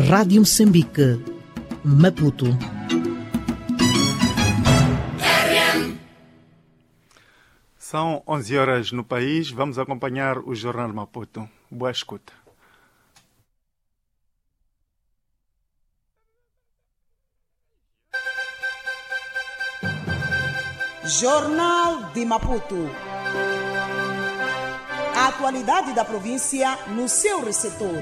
Rádio Moçambique, Maputo. São 11 horas no país. Vamos acompanhar o Jornal Maputo. Boa escuta. Jornal de Maputo. A atualidade da província no seu receptor.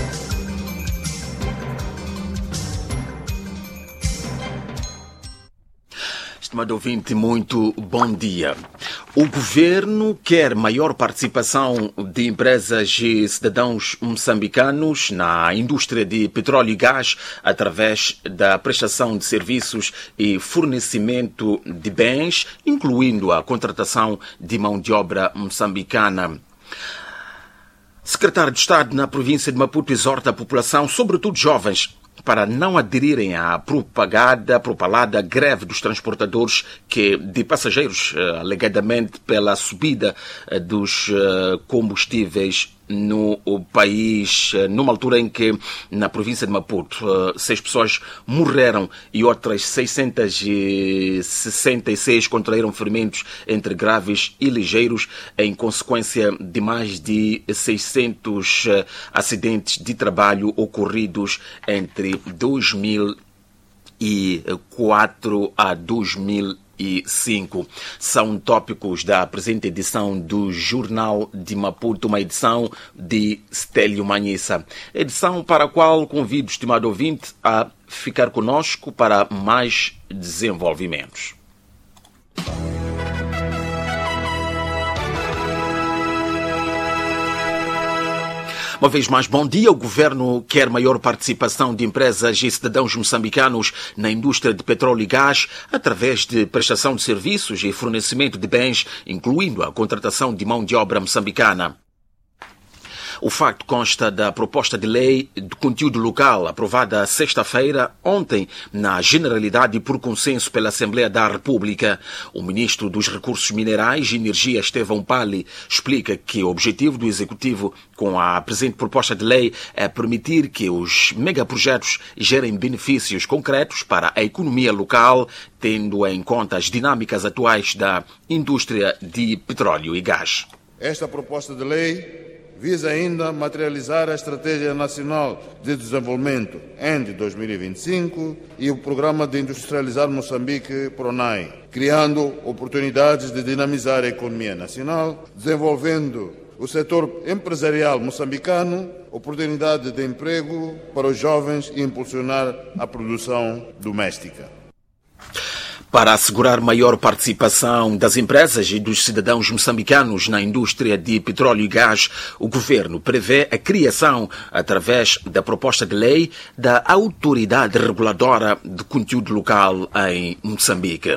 Estimado ouvinte, muito bom dia. O governo quer maior participação de empresas e cidadãos moçambicanos na indústria de petróleo e gás através da prestação de serviços e fornecimento de bens, incluindo a contratação de mão de obra moçambicana. Secretário de Estado na província de Maputo exorta a população, sobretudo jovens, para não aderirem à propalada greve dos transportadores de passageiros, alegadamente pela subida dos combustíveis no país, numa altura em que, na província de Maputo, 6 pessoas morreram e outras 666 contraíram ferimentos entre graves e ligeiros, em consequência de mais de 600 acidentes de trabalho ocorridos entre 2004 a 2005. São tópicos da presente edição do Jornal de Maputo, uma edição de Stélio Manhissa. Edição para a qual convido, estimado ouvinte, a ficar conosco para mais desenvolvimentos. Uma vez mais, bom dia. O governo quer maior participação de empresas e cidadãos moçambicanos na indústria de petróleo e gás através de prestação de serviços e fornecimento de bens, incluindo a contratação de mão de obra moçambicana. O facto consta da proposta de lei de conteúdo local aprovada sexta-feira, ontem, na Generalidade e por consenso pela Assembleia da República. O ministro dos Recursos Minerais e Energia, Estevão Pali, explica que o objetivo do Executivo com a presente proposta de lei é permitir que os megaprojetos gerem benefícios concretos para a economia local, tendo em conta as dinâmicas atuais da indústria de petróleo e gás. Esta proposta de lei visa ainda materializar a Estratégia Nacional de Desenvolvimento ENDE 2025 e o Programa de Industrializar Moçambique, PRONAI, criando oportunidades de dinamizar a economia nacional, desenvolvendo o setor empresarial moçambicano, oportunidade de emprego para os jovens e impulsionar a produção doméstica. Para assegurar maior participação das empresas e dos cidadãos moçambicanos na indústria de petróleo e gás, o governo prevê a criação, através da proposta de lei, da Autoridade Reguladora de Conteúdo Local em Moçambique.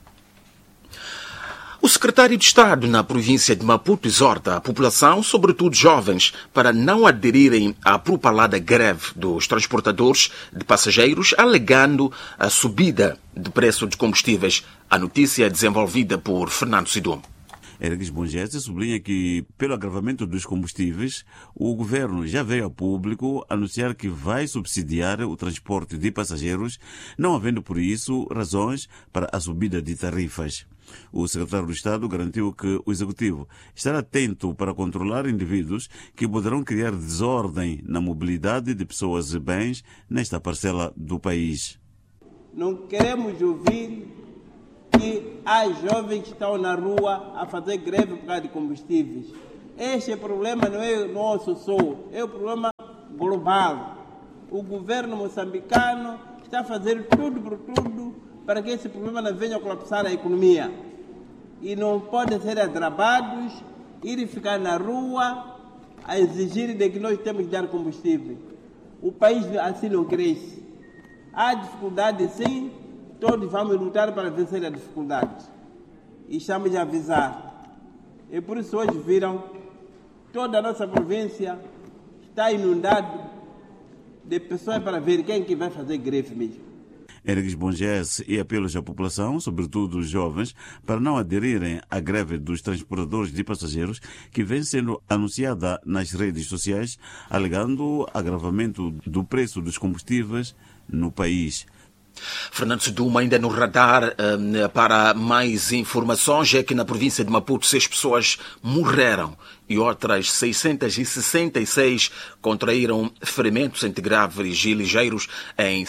O secretário de Estado na província de Maputo exorta a população, sobretudo jovens, para não aderirem à propalada greve dos transportadores de passageiros, alegando a subida de preço dos combustíveis. A notícia é desenvolvida por Fernando Sidum. Ergues Bongese sublinha que, pelo agravamento dos combustíveis, o governo já veio a público anunciar que vai subsidiar o transporte de passageiros, não havendo por isso razões para a subida de tarifas. O secretário do Estado garantiu que o Executivo estará atento para controlar indivíduos que poderão criar desordem na mobilidade de pessoas e bens nesta parcela do país. Não queremos ouvir que há jovens que estão na rua a fazer greve por causa de combustíveis. Este problema não é nosso só, é um problema global. O governo moçambicano está a fazer tudo por tudo para que esse problema não venha a colapsar a economia. E não podem ser atrapados, ir ficar na rua a exigir de que nós temos que dar combustível. O país assim não cresce. Há dificuldade sim, todos vamos lutar para vencer a dificuldade. E estamos a avisar. E por isso hoje viram, toda a nossa província está inundada de pessoas para ver quem que vai fazer greve mesmo. Henriques Bongés e apelos à população, sobretudo os jovens, para não aderirem à greve dos transportadores de passageiros que vem sendo anunciada nas redes sociais, alegando agravamento do preço dos combustíveis no país. Fernando Seduma, ainda no radar, para mais informações, é que na província de Maputo 6 pessoas morreram e outras 666 contraíram ferimentos entre graves e ligeiros em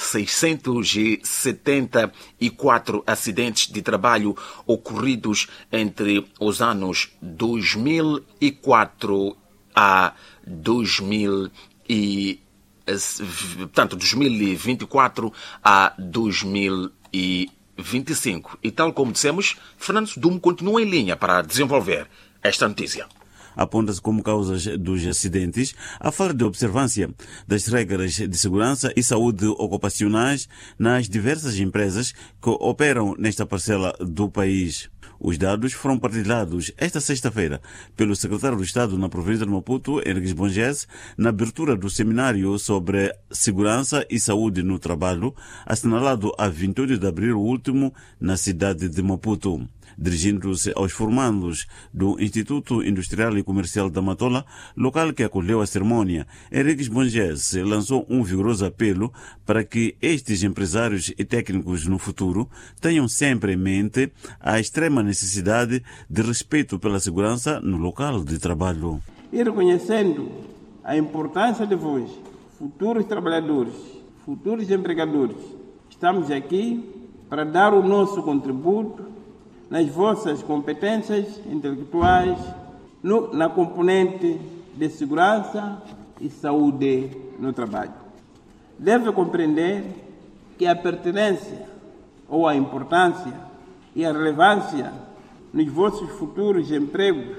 674 acidentes de trabalho ocorridos entre os anos 2004 a 2024 a 2025. E tal como dissemos, Fernando Seduma continua em linha para desenvolver esta notícia. Aponta-se como causas dos acidentes a falta de observância das regras de segurança e saúde ocupacionais nas diversas empresas que operam nesta parcela do país. Os dados foram partilhados esta sexta-feira pelo secretário do Estado na província de Maputo, Henriques Bongés, na abertura do seminário sobre segurança e saúde no trabalho, assinalado a 28 de abril último na cidade de Maputo. Dirigindo-se aos formandos do Instituto Industrial e Comercial da Matola, local que acolheu a cerimônia, Henriques Bongés lançou um vigoroso apelo para que estes empresários e técnicos no futuro tenham sempre em mente a extrema necessidade de respeito pela segurança no local de trabalho. E reconhecendo a importância de vós, futuros trabalhadores, futuros empregadores, estamos aqui para dar o nosso contributo nas vossas competências intelectuais, na componente de segurança e saúde no trabalho. Deve compreender que a pertinência ou a importância e a relevância nos vossos futuros empregos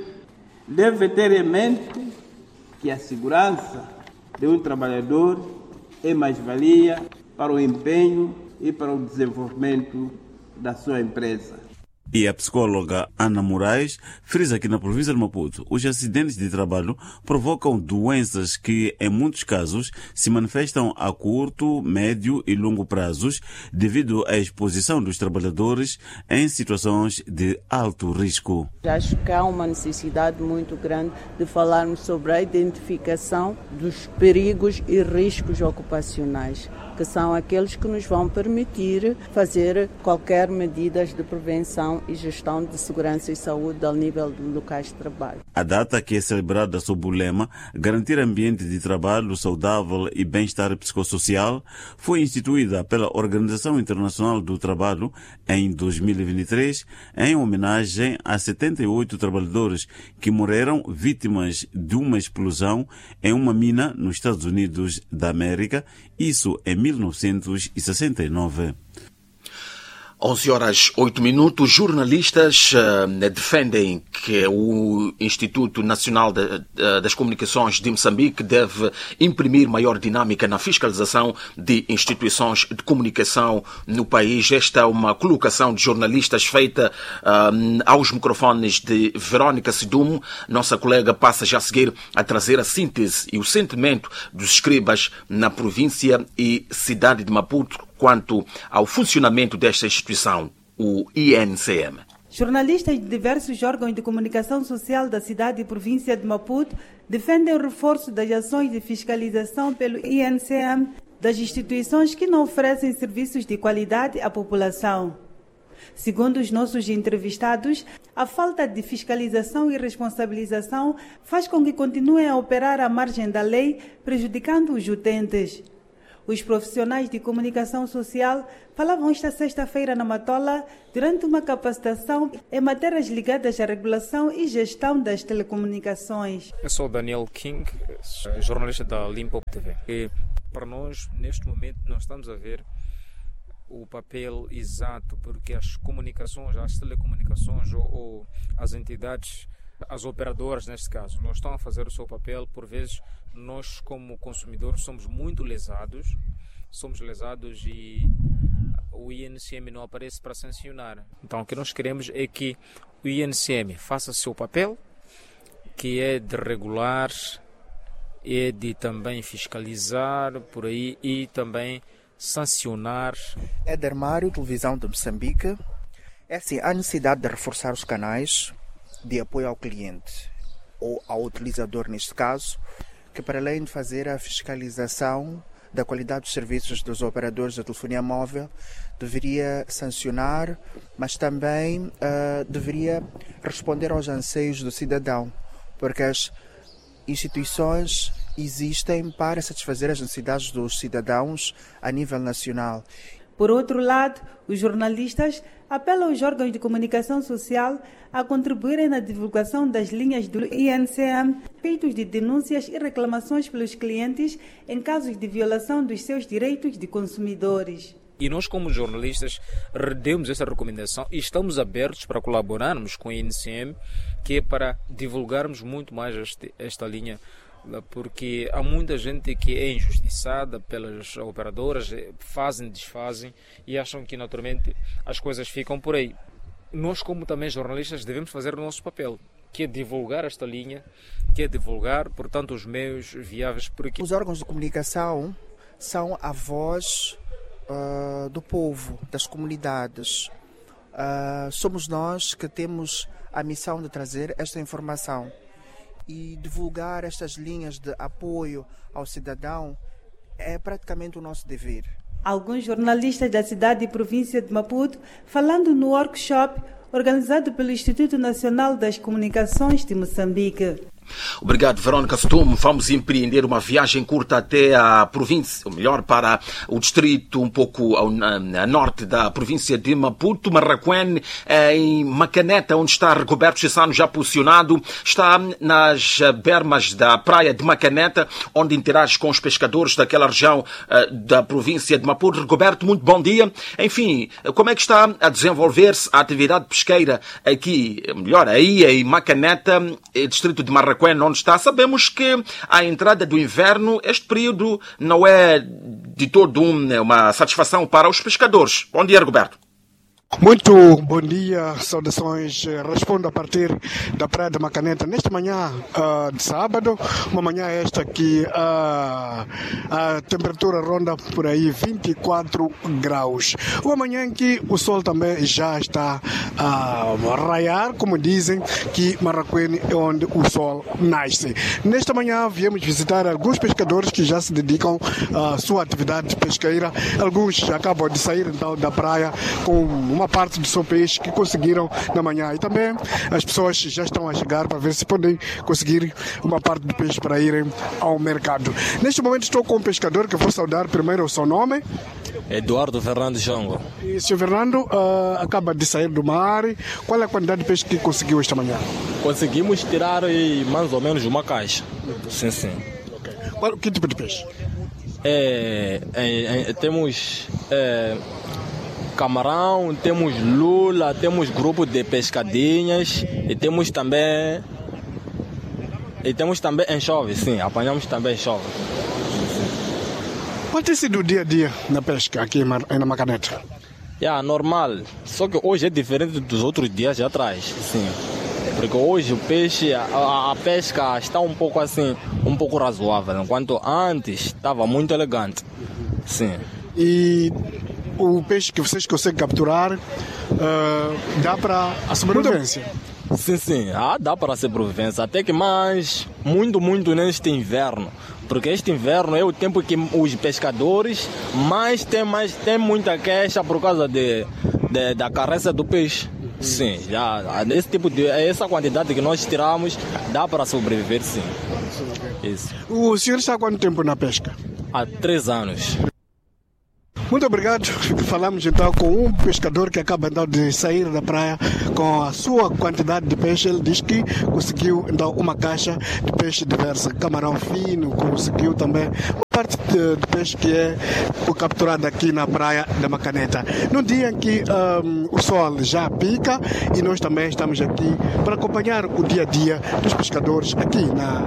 deve ter em mente que a segurança de um trabalhador é mais-valia para o empenho e para o desenvolvimento da sua empresa. E a psicóloga Ana Moraes frisa que na província de Maputo os acidentes de trabalho provocam doenças que, em muitos casos, se manifestam a curto, médio e longo prazos devido à exposição dos trabalhadores em situações de alto risco. Acho que há uma necessidade muito grande de falarmos sobre a identificação dos perigos e riscos ocupacionais, que são aqueles que nos vão permitir fazer qualquer medida de prevenção e gestão de segurança e saúde ao nível dos locais de trabalho. A data, que é celebrada sob o lema Garantir ambiente de trabalho saudável e bem-estar psicossocial, foi instituída pela Organização Internacional do Trabalho em 2023 em homenagem a 78 trabalhadores que morreram vítimas de uma explosão em uma mina nos Estados Unidos da América, isso em 1969. 11h08. Jornalistas defendem que o Instituto Nacional das Comunicações de Moçambique deve imprimir maior dinâmica na fiscalização de instituições de comunicação no país. Esta é uma colocação de jornalistas feita aos microfones de Verónica Seduma. Nossa colega passa já a seguir a trazer a síntese e o sentimento dos escribas na província e cidade de Maputo quanto ao funcionamento desta instituição, o INCM. Jornalistas de diversos órgãos de comunicação social da cidade e província de Maputo defendem o reforço das ações de fiscalização pelo INCM das instituições que não oferecem serviços de qualidade à população. Segundo os nossos entrevistados, a falta de fiscalização e responsabilização faz com que continuem a operar à margem da lei, prejudicando os utentes. Os profissionais de comunicação social falavam esta sexta-feira na Matola durante uma capacitação em matérias ligadas à regulação e gestão das telecomunicações. Eu sou Daniel King, jornalista da Limpopo TV. E para nós, neste momento, nós estamos a ver o papel exato, porque as comunicações, as telecomunicações ou as entidades, as operadoras neste caso, não estão a fazer o seu papel. Por vezes nós como consumidores somos muito lesados e o INCM não aparece para sancionar. Então o que nós queremos é que o INCM faça o seu papel, que é de regular, é de também fiscalizar por aí e também sancionar? Éder Mário, Televisão de Moçambique. É assim, há necessidade de reforçar os canais de apoio ao cliente ou ao utilizador neste caso, que para além de fazer a fiscalização da qualidade dos serviços dos operadores de telefonia móvel, deveria sancionar, mas também deveria responder aos anseios do cidadão, porque as instituições existem para satisfazer as necessidades dos cidadãos a nível nacional. Por outro lado, os jornalistas apelam aos órgãos de comunicação social a contribuírem na divulgação das linhas do INCM, feitos de denúncias e reclamações pelos clientes em casos de violação dos seus direitos de consumidores. E nós, como jornalistas, demos essa recomendação e estamos abertos para colaborarmos com a INCM, que é para divulgarmos muito mais esta linha, porque há muita gente que é injustiçada pelas operadoras, fazem, desfazem e acham que naturalmente as coisas ficam por aí. Nós, como também jornalistas, devemos fazer o nosso papel, que é divulgar esta linha, que é divulgar, portanto, os meios viáveis por aqui. Os órgãos de comunicação são a voz do povo, das comunidades. Somos nós que temos a missão de trazer esta informação e divulgar estas linhas de apoio ao cidadão é praticamente o nosso dever. Alguns jornalistas da cidade e província de Maputo, falando no workshop organizado pelo Instituto Nacional das Comunicações de Moçambique. Obrigado, Verónica Stum. Vamos empreender uma viagem curta até a província, ou melhor, para o distrito um pouco a norte da província de Maputo, Marraquém, em Macaneta, onde está Rigoberto Chissano já posicionado. Está nas bermas da praia de Macaneta, onde interage com os pescadores daquela região da província de Maputo. Rigoberto, muito bom dia. Enfim, como é que está a desenvolver-se a atividade pesqueira aqui, melhor, aí em Macaneta, distrito de Marraquém, onde está? Sabemos que à entrada do inverno, este período não é de todo uma satisfação para os pescadores. Bom dia, Rigoberto. Muito bom dia, saudações. Respondo a partir da praia de Macaneta. Nesta manhã de sábado, uma manhã esta que a temperatura ronda por aí 24 graus. Uma manhã em que o sol também já está a raiar, como dizem, que Marraquém é onde o sol nasce. Nesta manhã viemos visitar alguns pescadores que já se dedicam à sua atividade pesqueira. Alguns já acabam de sair então da praia com uma parte do seu peixe que conseguiram na manhã. E também as pessoas já estão a chegar para ver se podem conseguir uma parte do peixe para irem ao mercado. Neste momento estou com um pescador que vou saudar primeiro o seu nome. Eduardo Fernando Jongo. E Sr. Fernando acaba de sair do mar. Qual é a quantidade de peixe que conseguiu esta manhã? Conseguimos tirar mais ou menos uma caixa. Sim, sim. Okay. Que tipo de peixe? Temos camarão, temos lula, temos grupo de pescadinhas e temos também enxove, sim, apanhamos também enxove. Qual tem sido o dia a dia na pesca aqui na Macaneta? Normal, só que hoje é diferente dos outros dias de atrás, sim. Porque hoje o peixe, a pesca está um pouco assim, um pouco razoável, enquanto antes estava muito elegante, sim. E o peixe que vocês conseguem capturar dá para a sobrevivência? Sim, dá para a sobrevivência, até que mais, muito neste inverno, porque este inverno é o tempo que os pescadores tem muita queixa por causa da carência do peixe. Sim, essa quantidade que nós tiramos dá para sobreviver, sim. Isso. O senhor está há quanto tempo na pesca? Há 3 anos. Muito obrigado. Falamos então com um pescador que acaba então de sair da praia com a sua quantidade de peixe. Ele diz que conseguiu então uma caixa de peixe diversa, camarão fino, conseguiu também uma parte de peixe que é capturado aqui na praia da Macaneta. No dia em que o sol já pica e nós também estamos aqui para acompanhar o dia a dia dos pescadores aqui na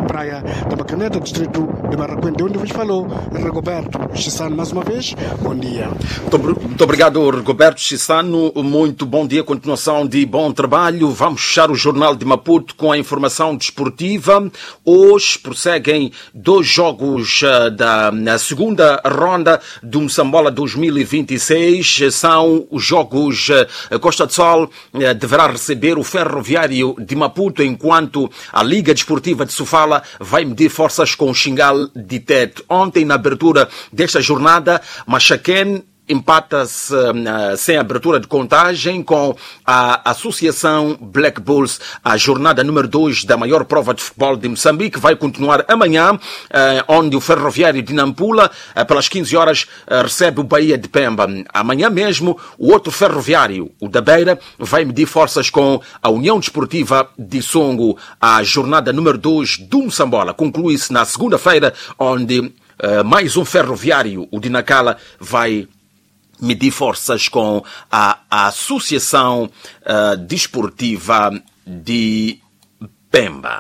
praia da Macaneta, distrito de Marraquém, de onde vos falou Rigoberto Chissano. Mais uma vez, bom dia. Muito obrigado, Rigoberto Chissano. Muito bom dia, continuação de bom trabalho. Vamos fechar o Jornal de Maputo com a informação desportiva. Hoje prosseguem 2 jogos da segunda ronda do Moçambola 2026. São os jogos Costa do Sol deverá receber o Ferroviário de Maputo, enquanto a Liga Desportiva de Sofala vai medir forças com o Xingal de Tete. Ontem, na abertura desta jornada, Machaquén empata-se sem abertura de contagem com a Associação Black Bulls. A jornada número 2 da maior prova de futebol de Moçambique vai continuar amanhã, onde o Ferroviário de Nampula, pelas 15 horas, recebe o Bahia de Pemba. Amanhã mesmo, o outro Ferroviário, o da Beira, vai medir forças com a União Desportiva de Songo. A jornada número 2 do Moçambola conclui-se na segunda-feira, onde mais um Ferroviário, o de Nacala, vai medir forças com a Associação Desportiva de Pemba.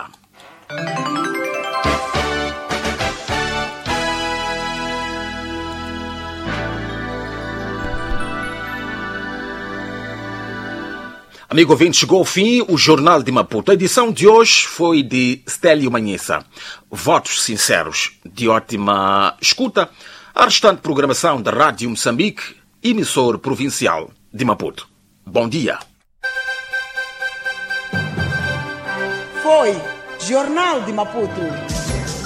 Amigo ouvinte, chegou ao fim o Jornal de Maputo. A edição de hoje foi de Stélio Manhissa. Votos sinceros, de ótima escuta. A restante programação da Rádio Moçambique, emissor provincial de Maputo. Bom dia. Foi Jornal de Maputo.